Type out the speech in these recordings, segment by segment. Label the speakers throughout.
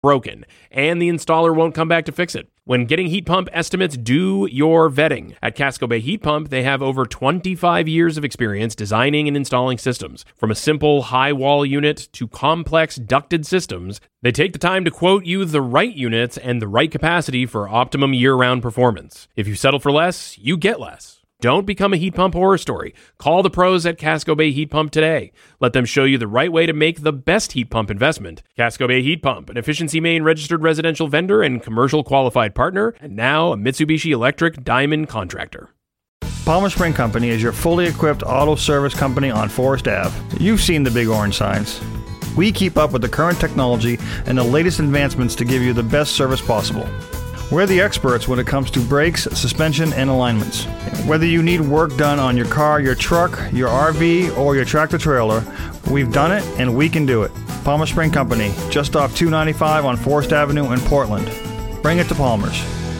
Speaker 1: broken, and the installer won't come back to fix it. When getting heat pump estimates, do your vetting. At Casco Bay Heat Pump, they have over 25 years of experience designing and installing systems. From a simple high wall unit to complex ducted systems, they take the time to quote you the right units and the right capacity for optimum year-round performance. If you settle for less, you get less. Don't become a heat pump horror story. Call the pros at Casco Bay Heat Pump today. Let them show you the right way to make the best heat pump investment. Casco Bay Heat Pump, an Efficiency Maine registered residential vendor and commercial qualified partner, and now a Mitsubishi Electric Diamond contractor.
Speaker 2: Palmer Spring Company is your fully equipped auto service company on Forest Ave. You've seen the big orange signs. We keep up with the current technology and the latest advancements to give you the best service possible. We're the experts when it comes to brakes, suspension, and alignments. Whether you need work done on your car, your truck, your RV, or your tractor-trailer, we've done it and we can do it. Palmer Spring Company, just off 295 on Forest Avenue in Portland. Bring it to Palmer's.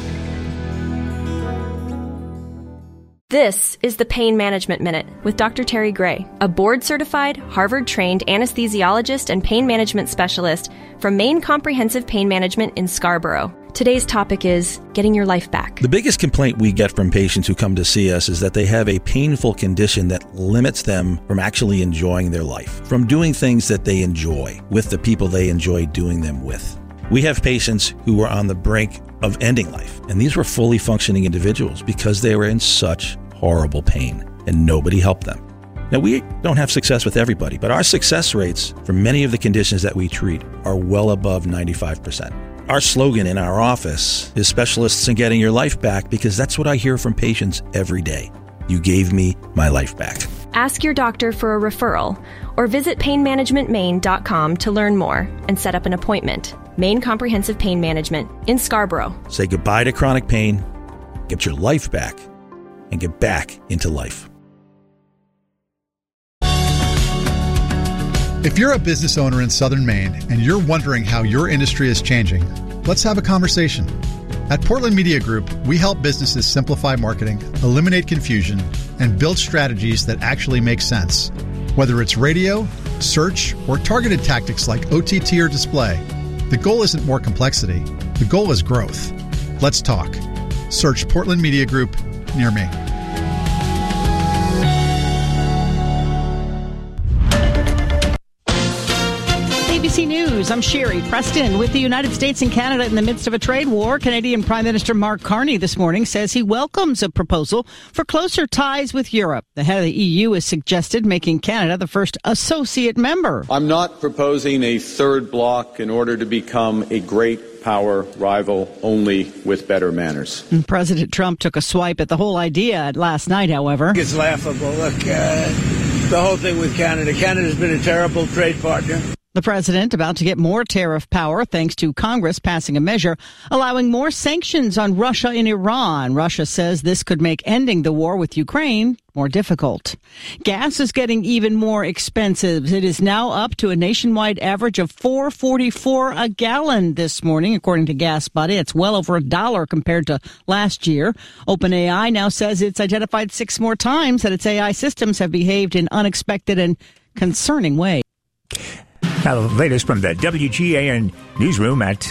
Speaker 3: This is the Pain Management Minute with Dr. Terry Gray, a board-certified, Harvard-trained anesthesiologist and pain management specialist from Maine Comprehensive Pain Management in Scarborough. Today's topic is getting your life back.
Speaker 4: The biggest complaint we get from patients who come to see us is that they have a painful condition that limits them from actually enjoying their life, from doing things that they enjoy with the people they enjoy doing them with. We have patients who were on the brink of ending life, and these were fully functioning individuals because they were in such horrible pain, and nobody helped them. Now, we don't have success with everybody, but our success rates for many of the conditions that we treat are well above 95%. Our slogan in our office is specialists in getting your life back, because that's what I hear from patients every day. You gave me my life back.
Speaker 3: Ask your doctor for a referral or visit painmanagementmaine.com to learn more and set up an appointment. Maine Comprehensive Pain Management in Scarborough.
Speaker 4: Say goodbye to chronic pain, get your life back, and get back into life.
Speaker 5: If you're a business owner in Southern Maine and you're wondering how your industry is changing, let's have a conversation. At Portland Media Group, we help businesses simplify marketing, eliminate confusion, and build strategies that actually make sense. Whether it's radio, search, or targeted tactics like OTT or display, the goal isn't more complexity. The goal is growth. Let's talk. Search Portland Media Group near me.
Speaker 6: ABC News, I'm Sherry Preston. With the United States and Canada in the midst of a trade war, Canadian Prime Minister Mark Carney this morning says he welcomes a proposal for closer ties with Europe. The head of the EU has suggested making Canada the first associate member.
Speaker 7: I'm not proposing a third bloc in order to become a great power rival, only with better manners.
Speaker 6: President Trump took a swipe at the whole idea last night, however.
Speaker 8: It's laughable. Look, the whole thing with Canada. Canada's been a terrible trade partner.
Speaker 6: The president about to get more tariff power thanks to Congress passing a measure allowing more sanctions on Russia and Iran. Russia says this could make ending the war with Ukraine more difficult. Gas is getting even more expensive. It is now up to a nationwide average of $4.44 a gallon this morning, according to Gas Buddy. It's well over $1 compared to last year. OpenAI now says it's identified 6 more times that its AI systems have behaved in unexpected and concerning ways.
Speaker 9: Now, the latest from the WGAN newsroom at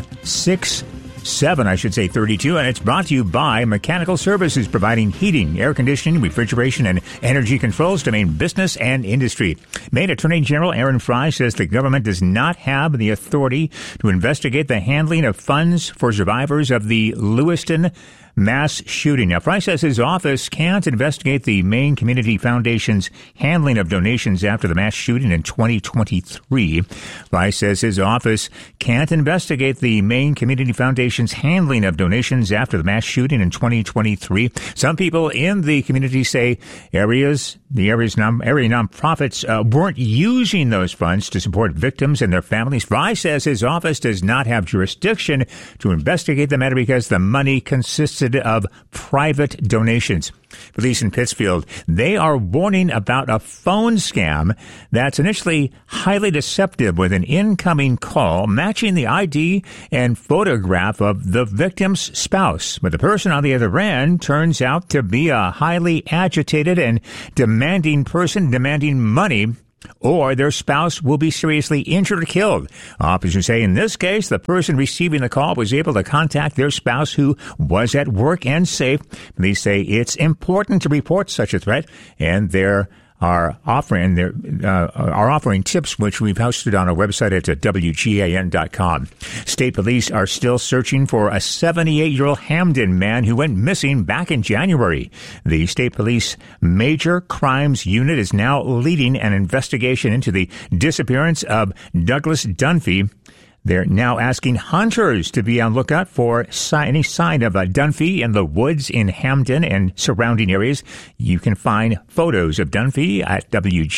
Speaker 9: 32, and it's brought to you by Mechanical Services, providing heating, air conditioning, refrigeration, and energy controls to Maine business and industry. Maine Attorney General Aaron Fry says the government does not have the authority to investigate the handling of funds for survivors of the Lewiston mass shooting. Now, Fry says his office can't investigate the Maine Community Foundation's handling of donations after the mass shooting in 2023. Fry says his office can't investigate the Maine Community Foundation's handling of donations after the mass shooting in 2023. Some people in the community say the area's nonprofits weren't using those funds to support victims and their families. Fry says his office does not have jurisdiction to investigate the matter because the money consisted of private donations. Police in Pittsfield, they are warning about a phone scam that's initially highly deceptive with an incoming call matching the ID and photograph of the victim's spouse. But the person on the other end turns out to be a highly agitated and demanding person demanding money or their spouse will be seriously injured or killed. Officers say in this case, the person receiving the call was able to contact their spouse who was at work and safe. Police say it's important to report such a threat, and are offering tips, which we've hosted on our website at WGAN.com. State police are still searching for a 78-year-old Hamden man who went missing back in January. The state police major crimes unit is now leading an investigation into the disappearance of Douglas Dunphy. They're now asking hunters to be on lookout for any sign of a Dunphy in the woods in Hamden and surrounding areas. You can find photos of Dunphy at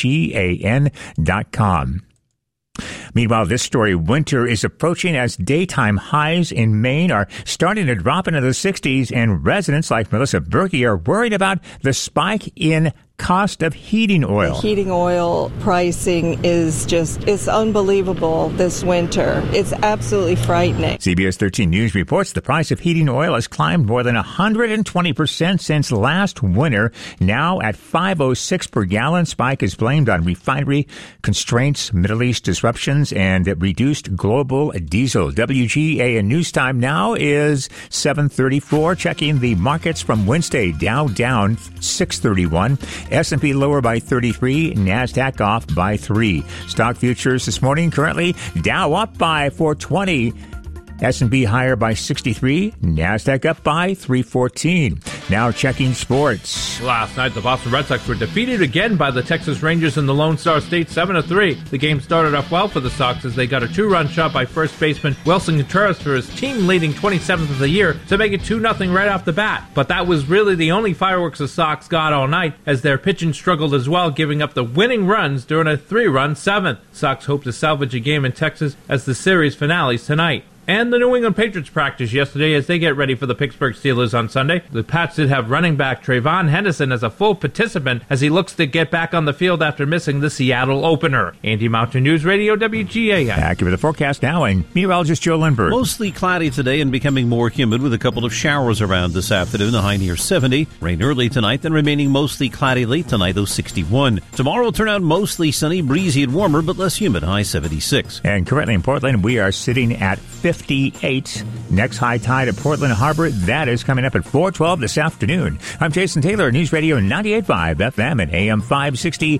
Speaker 9: WGAN.com. Meanwhile, this story, winter is approaching as daytime highs in Maine are starting to drop into the 60s, and residents like Melissa Berkey are worried about the spike in cost of heating oil.
Speaker 10: The heating oil pricing it's unbelievable this winter. It's absolutely frightening.
Speaker 9: CBS 13 News reports the price of heating oil has climbed more than 120% since last winter, now at $5.06 per gallon. Spike is blamed on refinery constraints, Middle East disruptions, and reduced global diesel. WGAN News Time now is 7:34. Checking the markets from Wednesday. Dow down 631. S&P lower by 33, NASDAQ off by 3. Stock futures this morning currently Dow up by 420. S&P higher by 63, NASDAQ up by 314. Now checking sports.
Speaker 11: Last night, the Boston Red Sox were defeated again by the Texas Rangers in the Lone Star State 7-3. The game started off well for the Sox as they got a 2-run shot by first baseman Wilson Contreras for his team-leading 27th of the year to make it 2-0 right off the bat. But that was really the only fireworks the Sox got all night, as their pitching struggled as well, giving up the winning runs during a 3-run 7th. Sox hope to salvage a game in Texas as the series finales tonight. And the New England Patriots practiced yesterday as they get ready for the Pittsburgh Steelers on Sunday. The Pats did have running back Trayvon Henderson as a full participant as he looks to get back on the field after missing the Seattle opener. Andy Mountain News Radio, WGAN.
Speaker 9: Back with the forecast now, and meteorologist Joe Lindbergh.
Speaker 12: Mostly cloudy today and becoming more humid with a couple of showers around this afternoon, the high near 70. Rain early tonight, then remaining mostly cloudy late tonight, though 61. Tomorrow will turn out mostly sunny, breezy and warmer, but less humid, high 76.
Speaker 9: And currently in Portland, we are sitting at 58. Next high tide at Portland Harbor, that is coming up at 4:12 this afternoon. I'm Jason Taylor, News Radio 98.5 FM and AM 560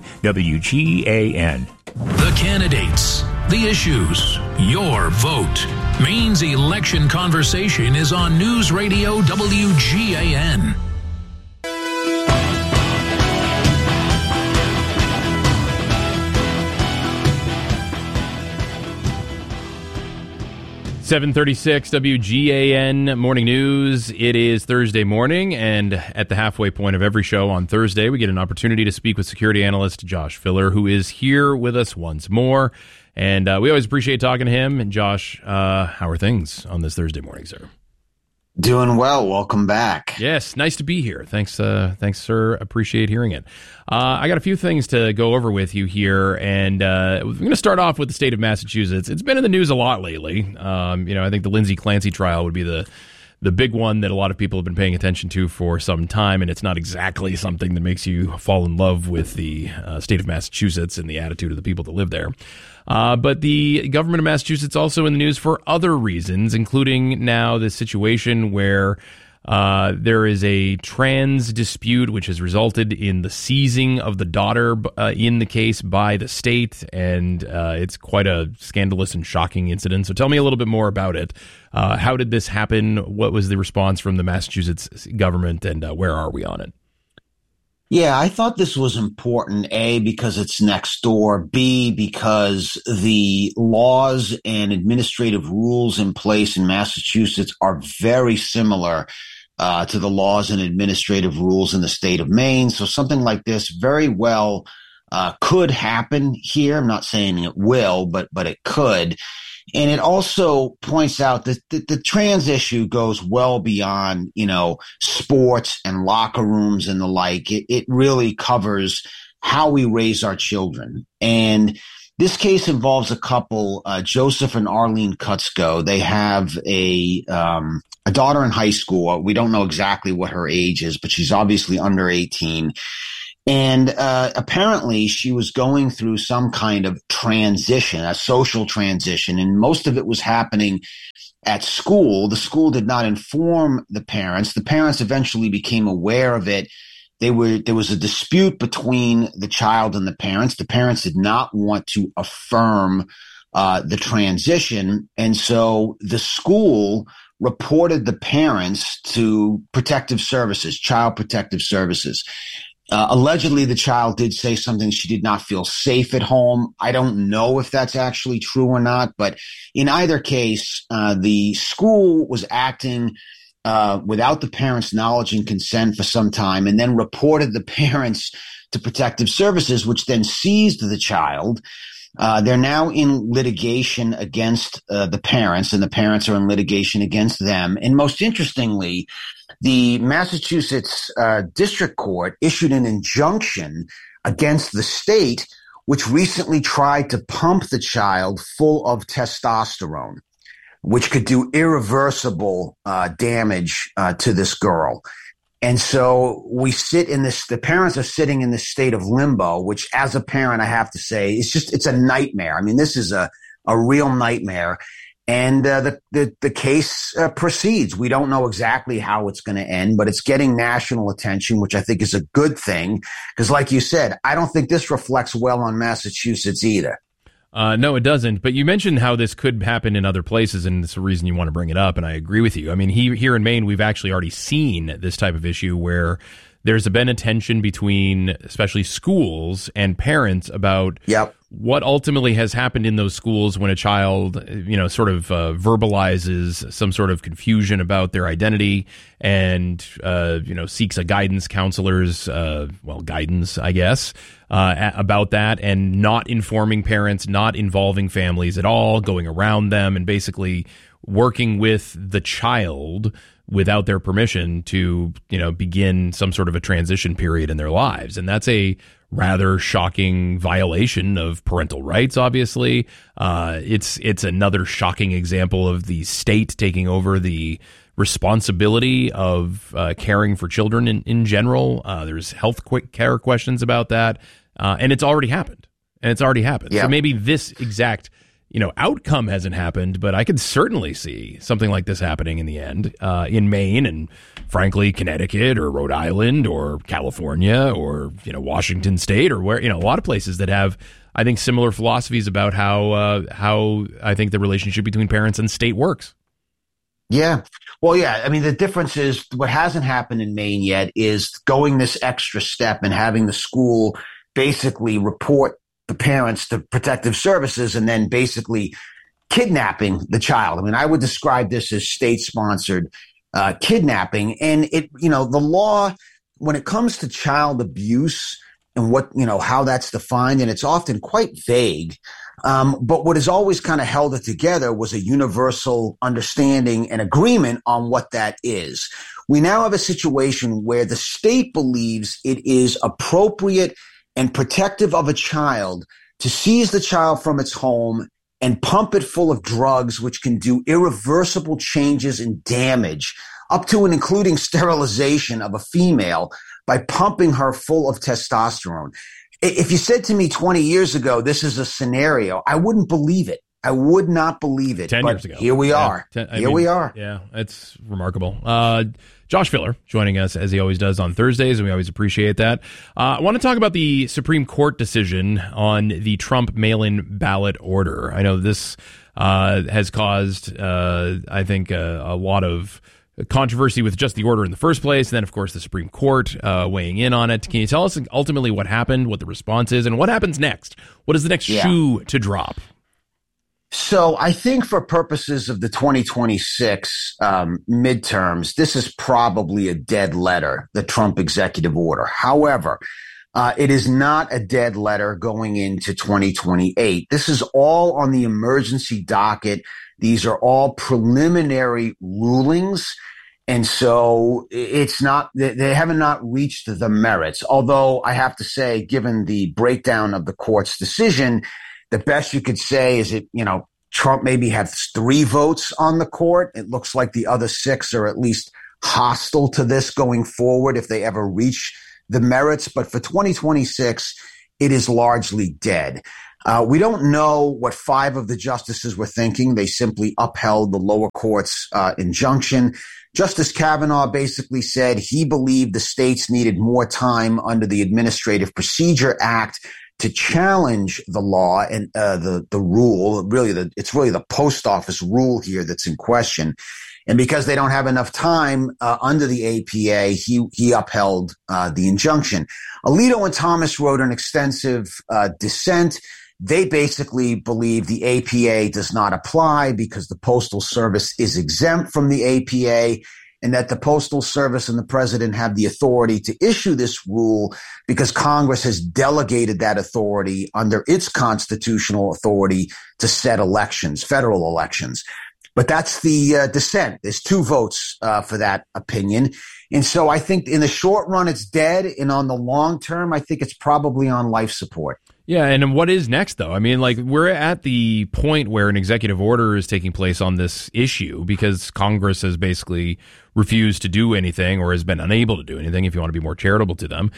Speaker 9: WGAN.
Speaker 13: The candidates, the issues, your vote. Maine's election conversation is on News Radio WGAN.
Speaker 1: .736 WGAN Morning News. It is Thursday morning, and at the halfway point of every show on Thursday, we get an opportunity to speak with security analyst Josh Filler, who is here with us once more. And we always appreciate talking to him. And Josh, how are things on this Thursday morning, sir?
Speaker 14: Doing well. Welcome back.
Speaker 1: Yes, nice to be here. Thanks, sir. Appreciate hearing it. I got a few things to go over with you here, and we're going to start off with the state of Massachusetts. It's been in the news a lot lately. I think the Lindsay Clancy trial would be the big one that a lot of people have been paying attention to for some time, and it's not exactly something that makes you fall in love with the state of Massachusetts and the attitude of the people that live there. But the government of Massachusetts also in the news for other reasons, including now this situation where there is a trans dispute which has resulted in the seizing of the daughter in the case by the state, and it's quite a scandalous and shocking incident. So tell me a little bit more about it. How did this happen? What was the response from the Massachusetts government, and where are we on it?
Speaker 14: Yeah, I thought this was important, A, because it's next door, B, because the laws and administrative rules in place in Massachusetts are very similar to the laws and administrative rules in the state of Maine. So something like this very well could happen here. I'm not saying it will, but it could. And it also points out that the trans issue goes well beyond, sports and locker rooms and the like. It really covers how we raise our children. And this case involves a couple, Joseph and Arlene Kutzko. They have a daughter in high school. We don't know exactly what her age is, but she's obviously under 18. And apparently she was going through some kind of transition, a social transition, and most of it was happening at school. The school did not inform the parents. The parents eventually became aware of it. There was a dispute between the child and the parents. The parents did not want to affirm the transition, and so the school reported the parents to protective services, child protective services. Allegedly, the child did say something. She did not feel safe at home. I don't know if that's actually true or not, but in either case, the school was acting without the parents' knowledge and consent for some time, and then reported the parents to protective services, which then seized the child. They're now in litigation against the parents, and the parents are in litigation against them. And most interestingly, the Massachusetts District Court issued an injunction against the state, which recently tried to pump the child full of testosterone, which could do irreversible damage to this girl. And so we sit in this, the parents are sitting in this state of limbo, which as a parent, I have to say, it's a nightmare. I mean, this is a real nightmare. And the case proceeds. We don't know exactly how it's going to end, but it's getting national attention, which I think is a good thing. Because like you said, I don't think this reflects well on Massachusetts either.
Speaker 1: No, it doesn't. But you mentioned how this could happen in other places, and it's the reason you want to bring it up, and I agree with you. I mean, here in Maine, we've actually already seen this type of issue where there's been a tension between especially schools and parents about what ultimately has happened in those schools when a child, sort of verbalizes some sort of confusion about their identity and, seeks a guidance counselor's, guidance, I guess, about that, and not informing parents, not involving families at all, going around them and basically working with the child without their permission to, begin some sort of a transition period in their lives. And that's a rather shocking violation of parental rights, obviously. It's another shocking example of the state taking over the responsibility of caring for children in general. There's health care questions about that. And it's already happened. Yeah. So maybe this exact outcome hasn't happened, but I could certainly see something like this happening in the end in Maine and, frankly, Connecticut or Rhode Island or California or, Washington State or where, a lot of places that have, I think, similar philosophies about how I think the relationship between parents and state works.
Speaker 14: Yeah. Well, yeah. I mean, the difference is what hasn't happened in Maine yet is going this extra step and having the school basically report the parents to protective services and then basically kidnapping the child. I mean, I would describe this as state-sponsored kidnapping. And the law, when it comes to child abuse and what, how that's defined, and it's often quite vague. But what has always kind of held it together was a universal understanding and agreement on what that is. We now have a situation where the state believes it is appropriate and protective of a child to seize the child from its home and pump it full of drugs, which can do irreversible changes and damage, up to and including sterilization of a female by pumping her full of testosterone. If you said to me 20 years ago, this is a scenario, I wouldn't believe it. I would not believe it.
Speaker 1: 10 years ago.
Speaker 14: Here we are. We are.
Speaker 1: Yeah, it's remarkable. Josh Filler joining us as he always does on Thursdays, and we always appreciate that. I want to talk about the Supreme Court decision on the Trump mail-in ballot order. I know this has caused, I think, a lot of controversy with just the order in the first place. And then, of course, the Supreme Court weighing in on it. Can you tell us ultimately what happened, what the response is, and what happens next? What is the next shoe to drop?
Speaker 14: So I think for purposes of the 2026 midterms, this is probably a dead letter, the Trump executive order. However, it is not a dead letter going into 2028. This is all on the emergency docket. These are all preliminary rulings. And so it's not, they haven't not reached the merits. Although I have to say, given the breakdown of the court's decision, the best you could say is Trump maybe had 3 votes on the court. It looks like the other 6 are at least hostile to this going forward if they ever reach the merits, but for 2026, it is largely dead. We don't know what 5 of the justices were thinking. They simply upheld the lower court's injunction. Justice Kavanaugh basically said he believed the states needed more time under the Administrative Procedure Act to challenge the law and the rule. It's really the post office rule here that's in question. And because they don't have enough time under the APA, he upheld the injunction. Alito and Thomas wrote an extensive dissent. They basically believe the APA does not apply because the Postal Service is exempt from the APA, and that the Postal Service and the president have the authority to issue this rule because Congress has delegated that authority under its constitutional authority to set elections, federal elections. But that's the dissent. There's 2 votes for that opinion. And so I think in the short run, it's dead. And on the long term, I think it's probably on life support.
Speaker 1: Yeah, and what is next, though? I mean, like, we're at the point where an executive order is taking place on this issue because Congress has basically refused to do anything or has been unable to do anything, if you want to be more charitable to them.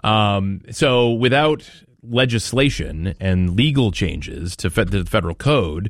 Speaker 1: So without legislation and legal changes to the federal code,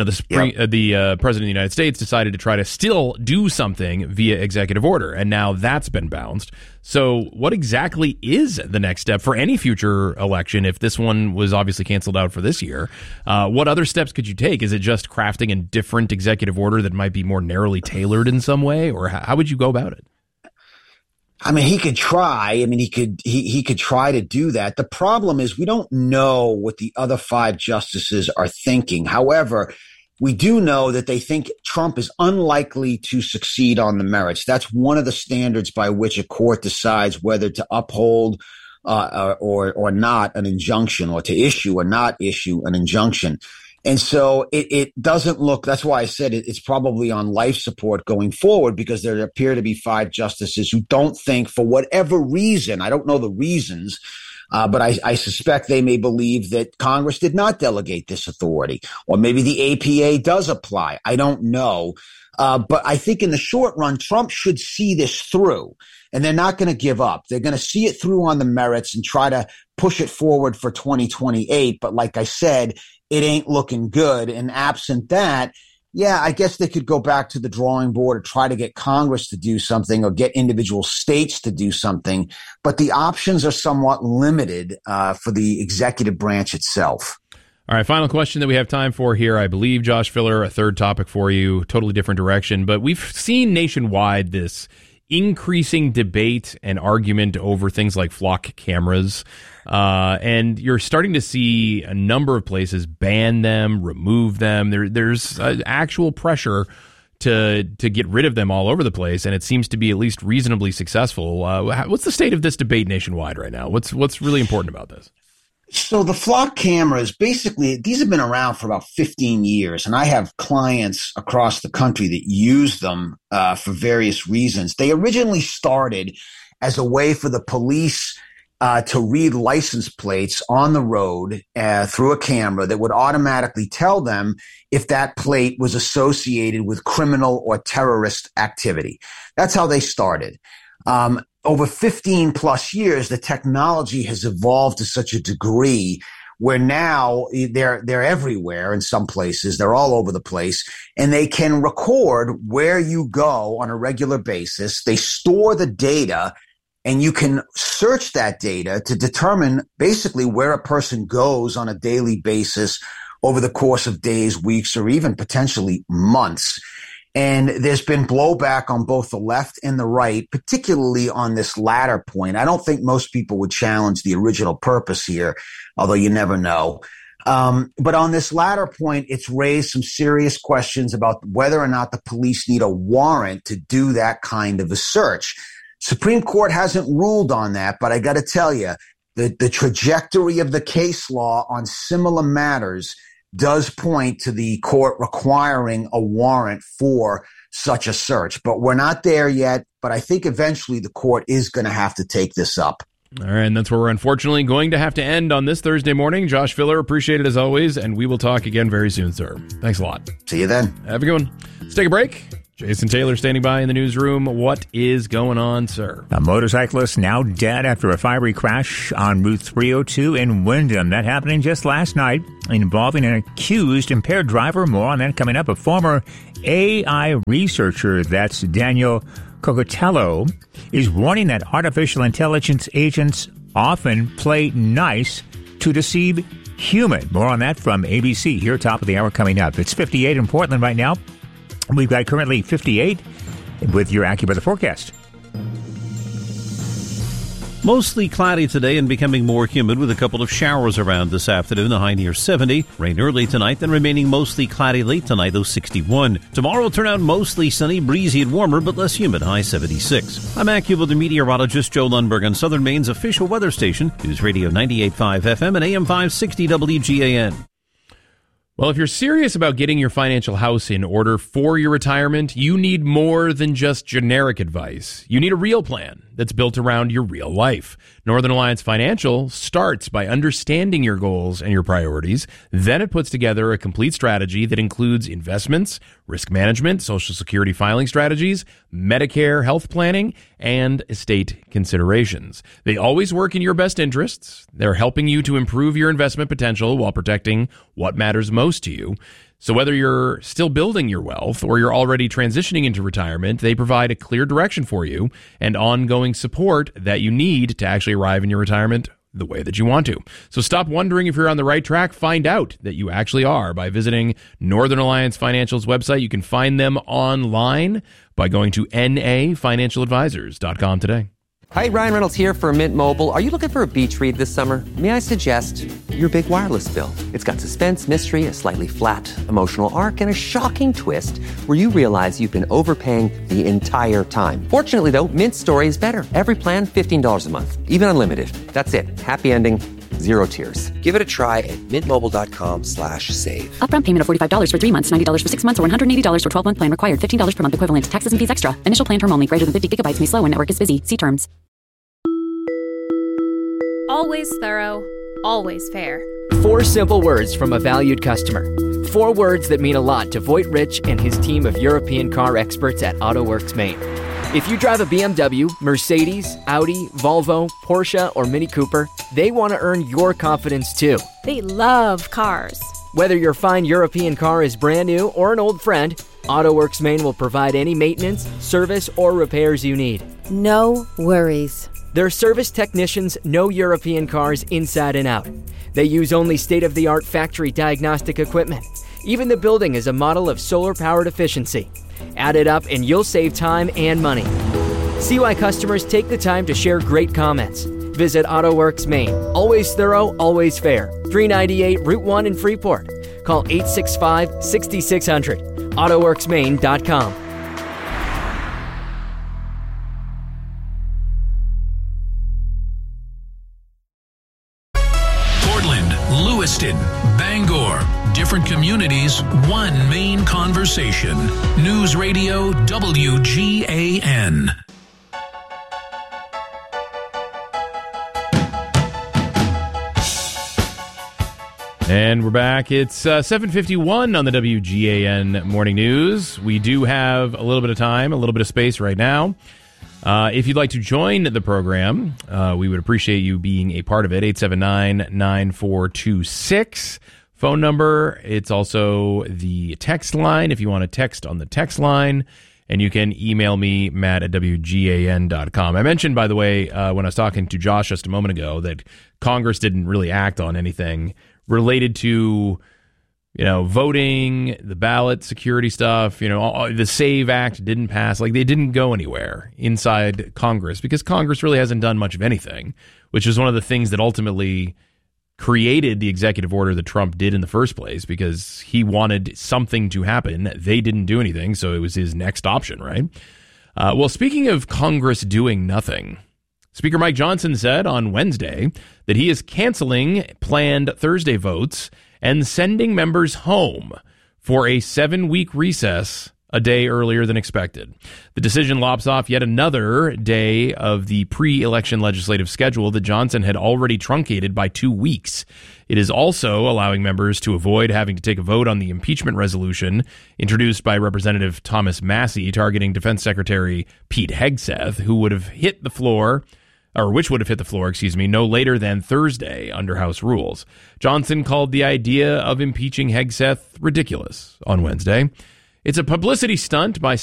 Speaker 1: the president of the United States decided to try to still do something via executive order, and now that's been bounced. So what exactly is the next step for any future election if this one was obviously canceled out for this year? What other steps could you take? Is it just crafting a different executive order that might be more narrowly tailored in some way, or how would you go about it?
Speaker 14: I mean, he could try. I mean, he could try to do that. The problem is we don't know what the other 5 justices are thinking. However, we do know that they think Trump is unlikely to succeed on the merits. That's one of the standards by which a court decides whether to uphold or not an injunction, or to issue or not issue an injunction. And so it doesn't look, that's why I said it's probably on life support going forward, because there appear to be 5 justices who don't think, for whatever reason, I don't know the reasons, but I suspect they may believe that Congress did not delegate this authority, or maybe the APA does apply. I don't know. But I think in the short run, Trump should see this through, and they're not going to give up. They're going to see it through on the merits and try to push it forward for 2028. But like I said, it ain't looking good. And absent that, yeah, I guess they could go back to the drawing board or try to get Congress to do something or get individual states to do something. But the options are somewhat limited for the executive branch itself.
Speaker 1: All right, final question that we have time for here, I believe, Josh Filler, a third topic for you, totally different direction. But we've seen nationwide this increasing debate and argument over things like flock cameras. And you're starting to see a number of places ban them, remove them. There's actual pressure to get rid of them all over the place, and it seems to be at least reasonably successful. What's the state of this debate nationwide right now? What's really important about this?
Speaker 14: So the flock cameras, basically, these have been around for about 15 years, and I have clients across the country that use them for various reasons. They originally started as a way for the police to read license plates on the road through a camera that would automatically tell them if that plate was associated with criminal or terrorist activity. That's how they started. Over 15 plus years, the technology has evolved to such a degree where now they're everywhere in some places. They're all over the place, and they can record where you go on a regular basis. They store the data, and you can search that data to determine basically where a person goes on a daily basis over the course of days, weeks, or even potentially months. And there's been blowback on both the left and the right, particularly on this latter point. I don't think most people would challenge the original purpose here, although you never know. But on this latter point, it's raised some serious questions about whether or not the police need a warrant to do that kind of a search. Supreme Court hasn't ruled on that, but I got to tell you, the trajectory of the case law on similar matters does point to the court requiring a warrant for such a search. But we're not there yet. But I think eventually the court is going to have to take this up.
Speaker 1: All right, and that's where we're unfortunately going to have to end on this Thursday morning. Josh Filler, appreciate it as always, and we will talk again very soon, sir. Thanks a lot.
Speaker 14: See you then.
Speaker 1: Have a good one. Let's take a break. Jason Taylor standing by in the newsroom. What is going on, sir?
Speaker 9: A motorcyclist now dead after a fiery crash on Route 302 in Wyndham. That happening just last night, involving an accused impaired driver. More on that coming up. A former AI researcher, that's Daniel Cocotello, is warning that artificial intelligence agents often play nice to deceive human. More on that from ABC here, top of the hour coming up. It's 58 in Portland right now. We've got currently 58 with your AccuWeather forecast.
Speaker 12: Mostly cloudy today and becoming more humid with a couple of showers around this afternoon, the high near 70. Rain early tonight, then remaining mostly cloudy late tonight, though 61. Tomorrow will turn out mostly sunny, breezy and warmer, but less humid, high 76. I'm AccuWeather meteorologist Joe Lundberg on Southern Maine's official weather station, News Radio 98.5 FM and AM 560 WGAN.
Speaker 1: Well, if you're serious about getting your financial house in order for your retirement, you need more than just generic advice. You need a real plan that's built around your real life. Northern Alliance Financial starts by understanding your goals and your priorities. Then it puts together a complete strategy that includes investments, risk management, Social Security filing strategies, Medicare health planning, and estate considerations. They always work in your best interests. They're helping you to improve your investment potential while protecting what matters most to you. So whether you're still building your wealth or you're already transitioning into retirement, they provide a clear direction for you and ongoing support that you need to actually arrive in your retirement the way that you want to. So stop wondering if you're on the right track. Find out that you actually are by visiting Northern Alliance Financial's website. You can find them online by going to nafinancialadvisors.com today.
Speaker 15: Hi, Ryan Reynolds here for Mint Mobile. Are you looking for a beach read this summer? May I suggest your big wireless bill? It's got suspense, mystery, a slightly flat, emotional arc, and a shocking twist where you realize you've been overpaying the entire time. Fortunately, though, Mint's story is better. Every plan, $15 a month, even unlimited. That's it. Happy ending, zero tears. Give it a try at mintmobile.com/save.
Speaker 16: Upfront payment of $45 for 3 months, $90 for 6 months, or $180 for 12-month plan required. $15 per month equivalent. Taxes and fees extra. Initial plan term only. Greater than 50 gigabytes may slow when network is busy. See terms.
Speaker 17: Always thorough, always fair.
Speaker 18: 4 simple words from a valued customer. 4 words that mean a lot to Voigt Rich and his team of European car experts at AutoWorks Maine. If you drive a BMW, Mercedes, Audi, Volvo, Porsche, or Mini Cooper, they want to earn your confidence too.
Speaker 17: They love cars.
Speaker 18: Whether your fine European car is brand new or an old friend, AutoWorks Maine will provide any maintenance, service, or repairs you need.
Speaker 19: No worries.
Speaker 18: Their service technicians know European cars inside and out. They use only state-of-the-art factory diagnostic equipment. Even the building is a model of solar-powered efficiency. Add it up and you'll save time and money. See why customers take the time to share great comments. Visit AutoWorks Maine. Always thorough, always fair. 398 Route 1 in Freeport. Call 865-6600. AutoWorksMaine.com.
Speaker 13: Lewiston, Bangor, different communities, one main conversation. News Radio WGAN.
Speaker 1: And we're back. It's 7:51 on the WGAN Morning News. We do have a little bit of time, a little bit of space right now. If you'd like to join the program, we would appreciate you being a part of it. 879-9426. Phone number. It's also the text line if you want to text on the text line. And you can email me, matt@wgan.com. I mentioned, by the way, when I was talking to Josh just a moment ago, that Congress didn't really act on anything related to, voting, the ballot security stuff, the SAVE Act didn't pass. Like, they didn't go anywhere inside Congress because Congress really hasn't done much of anything, which is one of the things that ultimately created the executive order that Trump did in the first place, because he wanted something to happen. They didn't do anything, so it was his next option, right? Well, speaking of Congress doing nothing, Speaker Mike Johnson said on Wednesday that he is canceling planned Thursday votes and sending members home for a 7-week recess a day earlier than expected. The decision lops off yet another day of the pre-election legislative schedule that Johnson had already truncated by 2 weeks. It is also allowing members to avoid having to take a vote on the impeachment resolution introduced by Representative Thomas Massie targeting Defense Secretary Pete Hegseth, which would have hit the floor, no later than Thursday under House rules. Johnson called the idea of impeaching Hegseth ridiculous on Wednesday. It's a publicity stunt by